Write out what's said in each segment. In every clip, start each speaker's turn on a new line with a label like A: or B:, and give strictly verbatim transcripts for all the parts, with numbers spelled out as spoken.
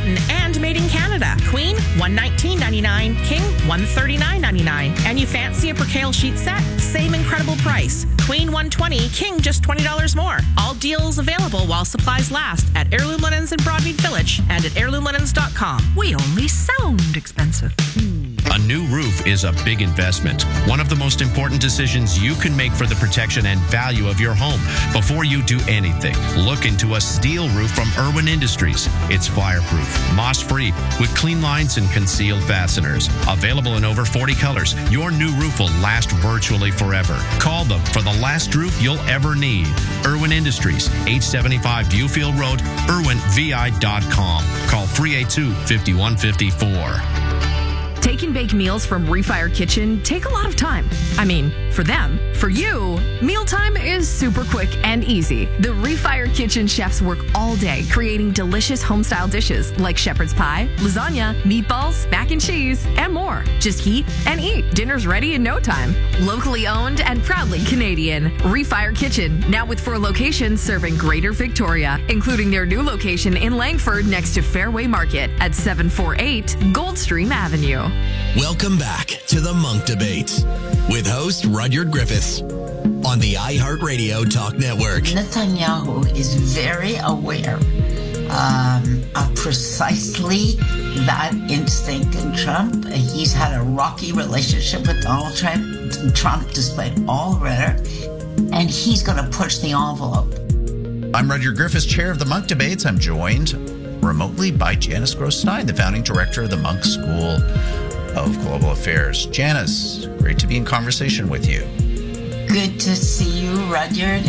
A: cotton and made in Canada. Queen, one nineteen ninety-nine. King, one thirty-nine ninety-nine. And you fancy a percale sheet set? Same incredible price. Queen, one twenty. King, just twenty dollars more. All deals available while supplies last at Heirloom Linens in Broadmead Village and at heirloom linens dot com.
B: We only sound expensive.
C: A new roof is a big investment. One of the most important decisions you can make for the protection and value of your home. Before you do anything, look into a steel roof from Irwin Industries. It's fireproof, moss-free, with clean lines and concealed fasteners. Available in over forty colors, your new roof will last virtually forever. Call them for the last roof you'll ever need. Irwin Industries, eight seventy-five Viewfield Road, irwin v i dot com. Call three eight two, five one five four.
B: Take and bake meals from Refire Kitchen take a lot of time. I mean, for them. For you, mealtime is super quick and easy. The Refire Kitchen chefs work all day creating delicious home-style dishes like shepherd's pie, lasagna, meatballs, mac and cheese, and more. Just heat and eat. Dinner's ready in no time. Locally owned and proudly Canadian. Refire Kitchen, now with four locations serving Greater Victoria, including their new location in Langford next to Fairway Market at seven forty-eight Goldstream Avenue.
D: Welcome back to the Monk Debates with host Rudyard Griffiths on the iHeartRadio Talk Network.
E: Netanyahu is very aware um, of precisely that instinct in Trump. He's had a rocky relationship with Donald Trump, Trump despite all rhetoric, and he's going to push the envelope.
F: I'm Rudyard Griffiths, chair of the Monk Debates. I'm joined remotely by Janice Gross-Stein, the founding director of the Monk School of Global Affairs. Janice, great to be in conversation with you.
E: Good to see you, Rudyard.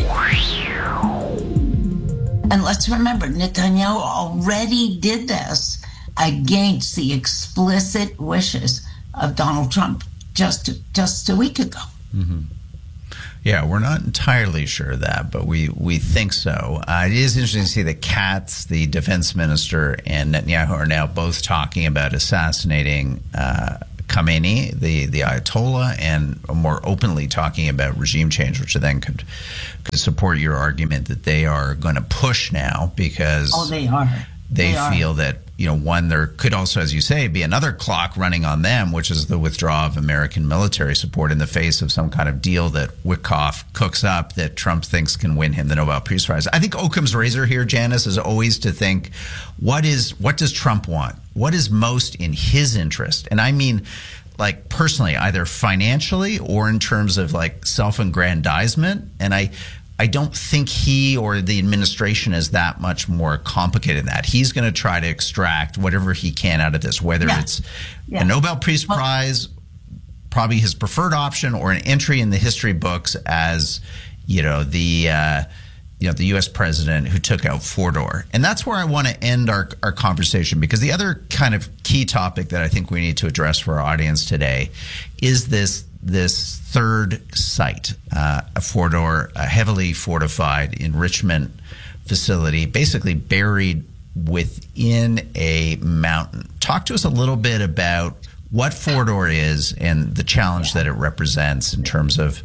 E: And let's remember, Netanyahu already did this against the explicit wishes of Donald Trump just, just a week ago.
F: Mm-hmm. Yeah, we're not entirely sure of that, but we, we think so. Uh, it is interesting to see that Katz, the defense minister, and Netanyahu are now both talking about assassinating uh, Khamenei, the, the Ayatollah, and more openly talking about regime change, which then could, could support your argument that they are going to push now because
E: oh, they are.
F: They,
E: they
F: feel
E: are.
F: that, you know, one, there could also, as you say, be another clock running on them, which is the withdrawal of American military support in the face of some kind of deal that Witkoff cooks up that Trump thinks can win him the Nobel Peace Prize. I think Occam's razor here, Janice, is always to think, what is what does Trump want? What is most in his interest? And I mean, like, personally, either financially or in terms of, like, self-aggrandizement. And I... I don't think he or the administration is that much more complicated than that. He's going to try to extract whatever he can out of this, whether yeah. it's yeah. a Nobel Peace well, Prize, probably his preferred option, or an entry in the history books as, you know, the uh, you know the U S president who took out Fordor. And that's where I want to end our, our conversation, because the other kind of key topic that I think we need to address for our audience today is this this third site, uh, a Fordor, a heavily fortified enrichment facility, basically buried within a mountain. Talk to us a little bit about what Fordor is and the challenge that it represents in terms of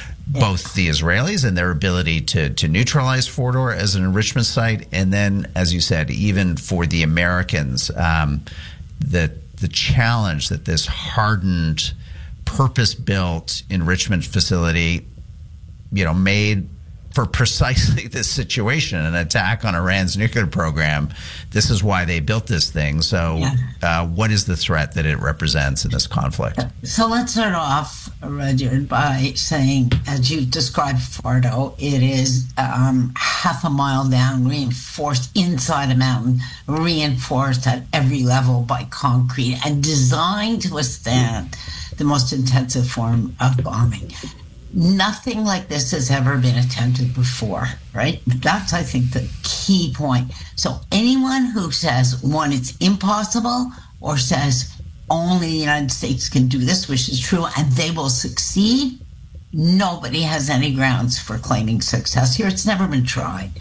F: both the Israelis and their ability to, to neutralize Fordor as an enrichment site, and then, as you said, even for the Americans, um, the, the challenge that this hardened, purpose-built enrichment facility, you know, made for precisely this situation, an attack on Iran's nuclear program. This is why they built this thing. So yeah. uh, what is the threat that it represents in this conflict?
E: So let's start off, Rudyard, by saying, as you described Fordo, it is um, half a mile down, reinforced inside a mountain, reinforced at every level by concrete, and designed to withstand the most intensive form of bombing. Nothing like this has ever been attempted before, right? That's, I think, the key point. So anyone who says, one, it's impossible, or says only the United States can do this, which is true, and they will succeed, nobody has any grounds for claiming success here. It's never been tried.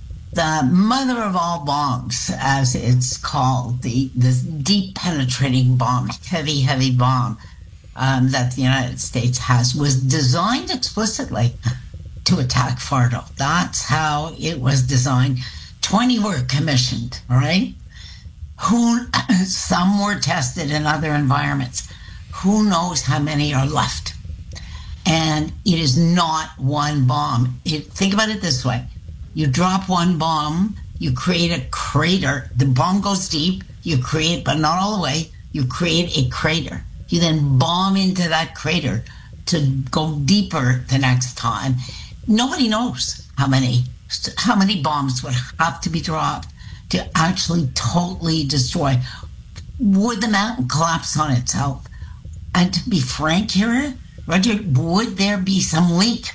E: The mother of all bombs, as it's called, the, the deep penetrating bomb, heavy, heavy bomb, Um, that the United States has, was designed explicitly to attack Fordo. That's how it was designed. twenty were commissioned, all right? Who, some were tested in other environments. Who knows how many are left? And it is not one bomb. It, think about it this way. You drop one bomb, you create a crater. The bomb goes deep, you create, but not all the way, you create a crater. You then bomb into that crater to go deeper the next time. Nobody knows how many, how many bombs would have to be dropped to actually totally destroy. Would the mountain collapse on itself? And to be frank here, Roger, would there be some leak?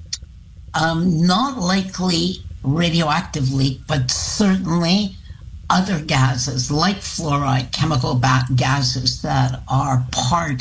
E: Um, not likely radioactive leak, but certainly other gases like fluoride, chemical ba- gases that are part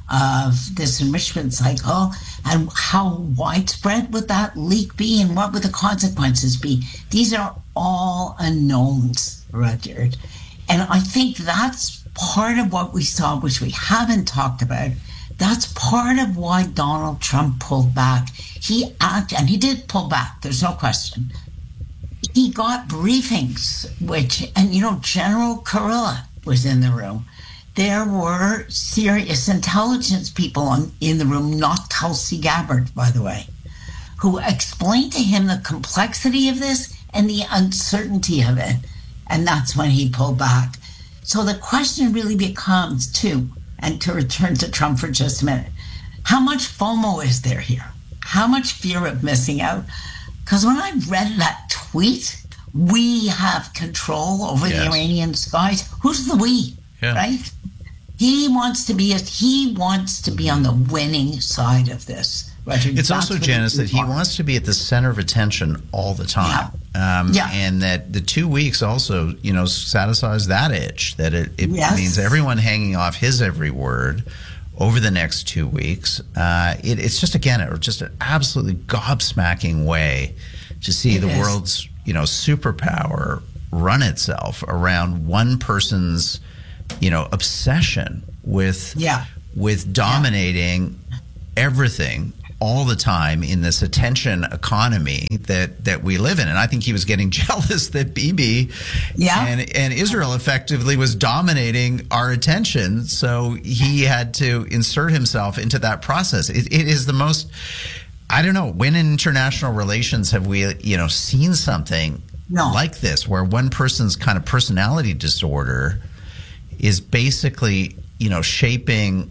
E: of this enrichment cycle. And how widespread would that leak be, and what would the consequences be? These are all unknowns, Rudyard. And I think that's part of what we saw, which we haven't talked about. That's part of why Donald Trump pulled back. He acted, and he did pull back, there's no question. He got briefings, which, and you know, General Kurilla was in the room. There were serious intelligence people on, in the room, not Tulsi Gabbard, by the way, who explained to him the complexity of this and the uncertainty of it. And that's when he pulled back. So the question really becomes, too, and to return to Trump for just a minute, how much FOMO is there here? How much fear of missing out? Because when I read that tweet, we have control over yes. the Iranian skies. Who's the we, yeah. right? He wants to be a, he wants to be on the winning side of this. Roger,
F: it's also, Janice, that he wants to be at the center of attention all the time. Yeah. Um, yeah. And that the two weeks also, you know, satisfies that itch, that it, it yes. means everyone hanging off his every word over the next two weeks. Uh, it, it's just, again, it, just an absolutely gobsmacking way to see it the is. world's, you know, superpower run itself around one person's, you know, obsession with,
E: yeah.
F: with dominating yeah. everything all the time in this attention economy that, that we live in. And I think he was getting jealous that Bibi yeah. and, and Israel effectively was dominating our attention. So he had to insert himself into that process. It, it is the most, I don't know, when in international relations have we, you know, seen something no. like this, where one person's kind of personality disorder is basically, you know, shaping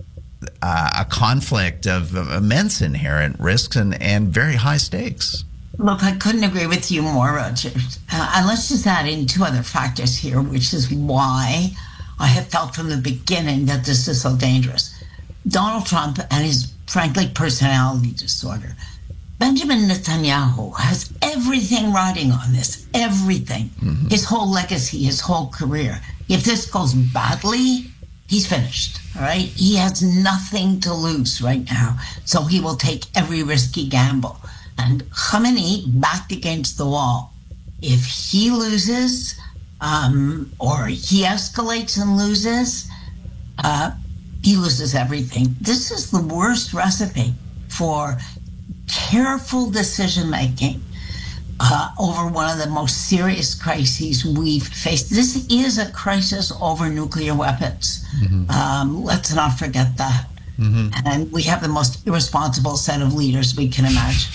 F: Uh, a conflict of immense inherent risks and, and very high stakes.
E: Look, I couldn't agree with you more, Roger. Uh, and let's just add in two other factors here, which is why I have felt from the beginning that this is so dangerous. Donald Trump and his, frankly, personality disorder. Benjamin Netanyahu has everything riding on this, everything. Mm-hmm. His whole legacy, his whole career. If this goes badly, he's finished, all right? He has nothing to lose right now, so he will take every risky gamble. And Khamenei backed against the wall. If he loses, um, or he escalates and loses, uh, he loses everything. This is the worst recipe for careful decision-making Uh, over one of the most serious crises we've faced. This is a crisis over nuclear weapons. Mm-hmm. Um, let's not forget that. Mm-hmm. And we have the most irresponsible set of leaders we can imagine.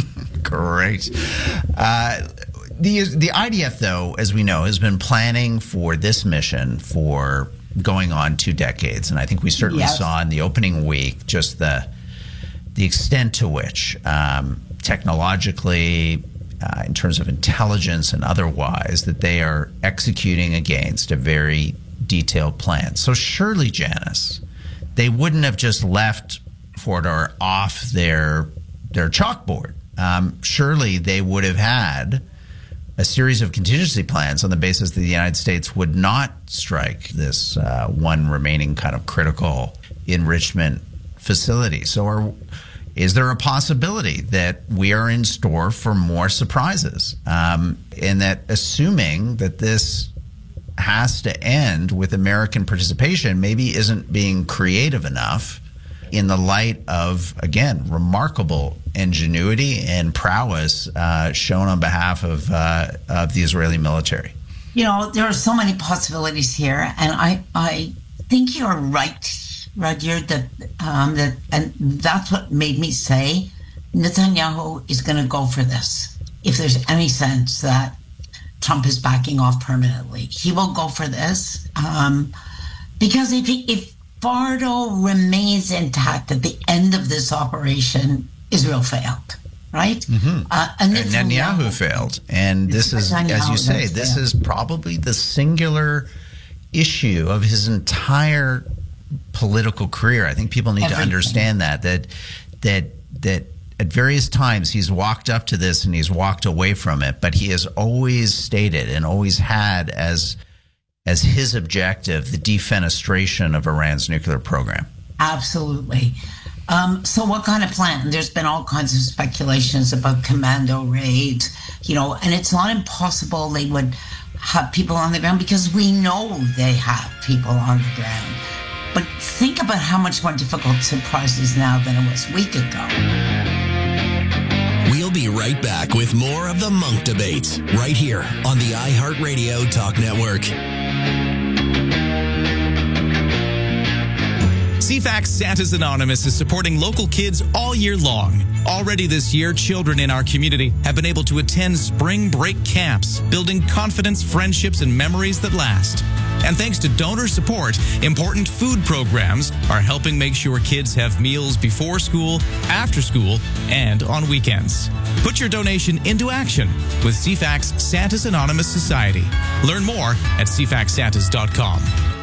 F: Great. Uh, the the I D F, though, as we know, has been planning for this mission for going on two decades. And I think we certainly yes. saw in the opening week just the, the extent to which um, technologically, Uh, in terms of intelligence and otherwise, that they are executing against a very detailed plan. So surely, Janice, they wouldn't have just left Fordow off their their chalkboard. Um, surely they would have had a series of contingency plans on the basis that the United States would not strike this uh, one remaining kind of critical enrichment facility. So are Is there a possibility that we are in store for more surprises? Um, and that assuming that this has to end with American participation maybe isn't being creative enough in the light of, again, remarkable ingenuity and prowess uh, shown on behalf of, uh, of the Israeli military?
E: you know, there are so many possibilities here, and I, I think you're right, Rudyard, that, um, that, and that's what made me say Netanyahu is going to go for this. If there's any sense that Trump is backing off permanently, he will go for this. Um, because if he, if Fardo remains intact at the end of this operation, Israel failed, right?
F: Mm-hmm.
E: Uh, and
F: Netanyahu, Netanyahu failed. And this is, Netanyahu, as you say, this failed. is probably the singular issue of his entire political career. I think people need Everything. to understand that, that, that, that at various times he's walked up to this and he's walked away from it, but he has always stated and always had as as his objective the defenestration of Iran's nuclear program.
E: Absolutely. Um, so what kind of plan? There's been all kinds of speculations about commando raids, you know, and it's not impossible they would have people on the ground, because we know they have people on the ground. But think about how much more difficult surprises now than it was a week ago.
D: We'll be right back with more of the Monk Debates right here on the iHeartRadio Talk Network.
G: C FAC's Santa's Anonymous is supporting local kids all year long. Already this year, children in our community have been able to attend spring break camps, building confidence, friendships, and memories that last. And thanks to donor support, important food programs are helping make sure kids have meals before school, after school, and on weekends. Put your donation into action with C FAC's Santa's Anonymous Society. Learn more at c fac santas dot com.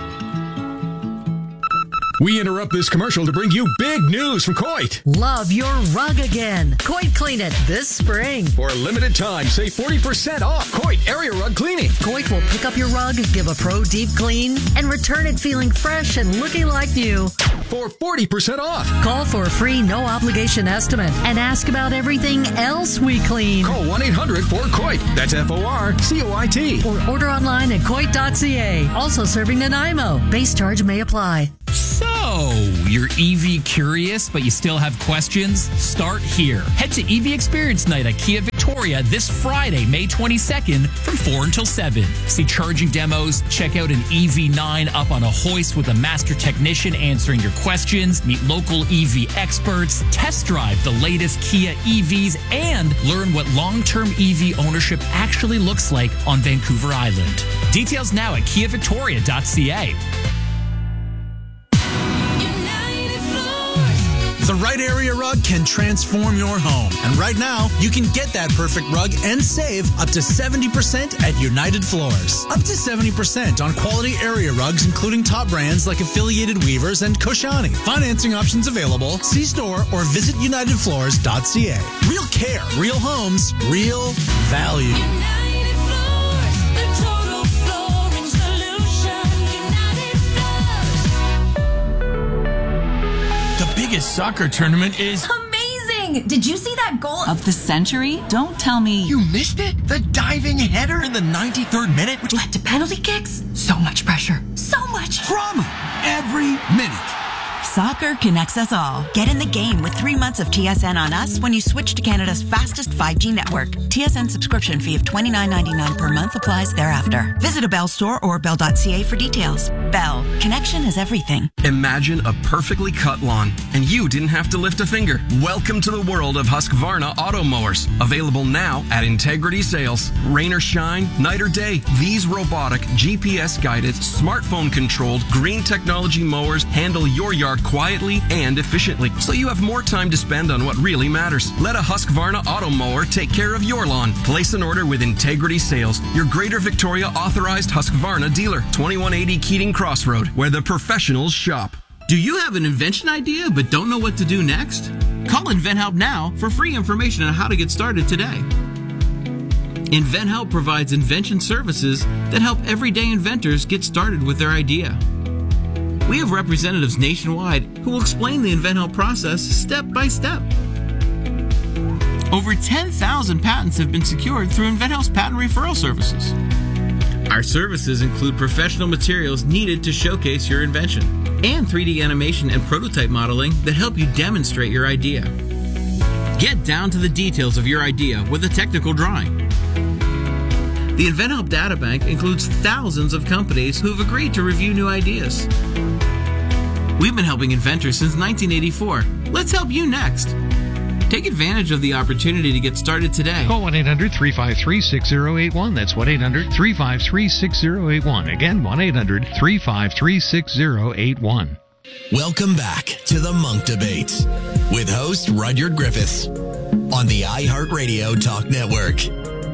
H: We interrupt this commercial to bring you big news from Coit.
I: Love your rug again. Coit Clean It this spring.
H: For a limited time, save forty percent off Coit Area Rug Cleaning.
I: Coit will pick up your rug, give a pro deep clean, and return it feeling fresh and looking like new.
H: For forty percent off.
I: Call for a free no obligation estimate and ask about everything else we clean.
H: Call one eight hundred four C O I T. That's F O R C O I T.
I: Or order online at coit dot c a. Also serving Nanaimo. Base charge may apply.
J: So, you're E V curious, but you still have questions? Start here. Head to E V Experience Night at Kia Victoria this Friday, May twenty-second from four until seven. See charging demos, check out an E V nine up on a hoist with a master technician answering your questions, meet local E V experts, test drive the latest Kia E Vs, and learn what long-term E V ownership actually looks like on Vancouver Island. Details now at kia victoria dot c a.
K: The right area rug can transform your home. And right now, you can get that perfect rug and save up to seventy percent at United Floors. Up to seventy percent on quality area rugs, including top brands like Affiliated Weavers and Koshani. Financing options available. See store or visit united floors dot c a. Real care, real homes, real value.
L: United Floors, the total flooring solution. United Floors.
M: The biggest soccer tournament is
N: amazing! Did you see that goal of the century? Don't tell me
M: you missed it. The diving header in the ninety-third minute,
N: which led to penalty kicks. So much pressure. So much
M: drama every minute.
O: Soccer connects us all. Get in the game with three months of T S N on us when you switch to Canada's fastest five G network. T S N subscription fee of twenty-nine ninety-nine per month applies thereafter. Visit a Bell store or bell dot c a for details. Bell. Connection is everything.
P: Imagine a perfectly cut lawn, and you didn't have to lift a finger. Welcome to the world of Husqvarna auto mowers. Available now at Integrity Sales. Rain or shine, night or day, these robotic, G P S-guided, smartphone-controlled, green technology mowers handle your yard quietly and efficiently, so you have more time to spend on what really matters. Let a Husqvarna auto mower take care of your lawn. Place an order with Integrity Sales, your Greater Victoria authorized Husqvarna dealer. twenty-one eighty Keating Crossroad, where the professionals shop.
Q: Do you have an invention idea but don't know what to do next? Call InventHelp now for free information on how to get started today. InventHelp provides invention services that help everyday inventors get started with their idea. We have representatives nationwide who will explain the InventHelp process step by step. Over ten thousand patents have been secured through InventHelp's patent referral services. Our services include professional materials needed to showcase your invention and three D animation and prototype modeling that help you demonstrate your idea. Get down to the details of your idea with a technical drawing. The InventHelp Data Bank includes thousands of companies who've agreed to review new ideas. We've been helping inventors since nineteen eighty-four. Let's help you next. Take advantage of the opportunity to get started today.
R: Call one eight hundred three five three six zero eight one. That's one eight hundred three five three six zero eight one. Again, one eight hundred three five three six zero eight one.
D: Welcome back to the Monk Debates with host Rudyard Griffiths on the iHeartRadio Talk Network.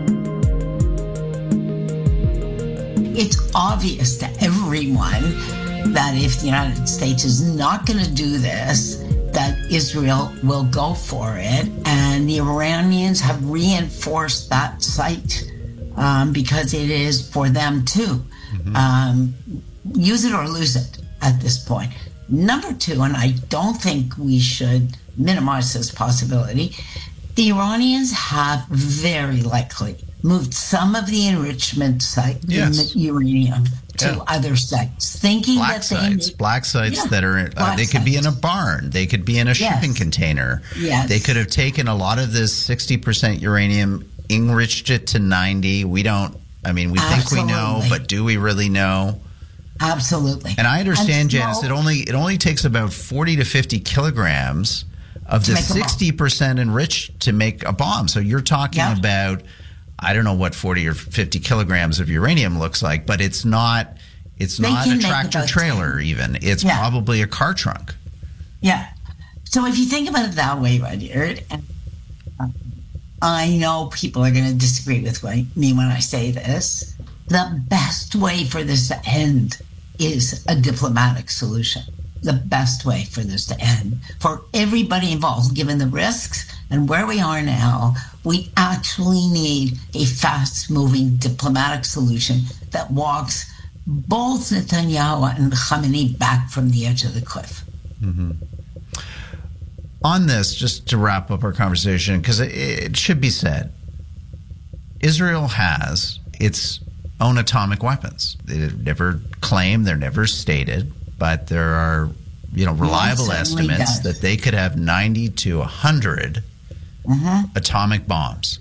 E: It's obvious to everyone that if the United States is not going to do this, that Israel will go for it. And the Iranians have reinforced that site um, because it is for them too. Mm-hmm. Um, use it or lose it at this point. Number two, and I don't think we should minimize this possibility, the Iranians have very likely moved some of the enrichment site
F: Yes.
E: in the uranium to
F: Yeah.
E: other sites, thinking
F: Black
E: that they
F: sites,
E: may-
F: black sites
E: Yeah,
F: that are, uh,
E: black
F: they could be in
E: sites.
F: a barn. They could be in a shipping
E: Yes.
F: container.
E: Yes.
F: They could have taken a lot of this sixty percent uranium, enriched it to ninety. We don't, I mean, we think we know,
E: Absolutely.
F: but do we really know?
E: Absolutely.
F: And I understand,
E: And so-
F: Janice, it only, it only takes about forty to fifty kilograms of
E: To
F: the
E: make a bomb.
F: sixty percent enriched to make a bomb. So you're talking
E: Yeah.
F: about, I don't know what forty or fifty kilograms of uranium looks like, but it's not, it's
E: They
F: not
E: can
F: a
E: make
F: tractor
E: about
F: trailer even. It's
E: Yeah.
F: probably a car trunk.
E: Yeah. So if you think about it that way, Rudyard, and uh, I know people are going to disagree with me when I say this, the best way for this to end is a diplomatic solution. The best way for this to end for everybody involved, given the risks and where we are now, we actually need a fast-moving diplomatic solution that walks both Netanyahu and Khamenei back from the edge of the cliff.
F: Mm-hmm. On this, just to wrap up our conversation, because it, it should be said, Israel has its own atomic weapons. They're never claimed, they're never stated, but there are, you know, reliable
E: Well, it certainly
F: estimates
E: does.
F: that they could have ninety to one hundred
E: Mm-hmm.
F: atomic bombs.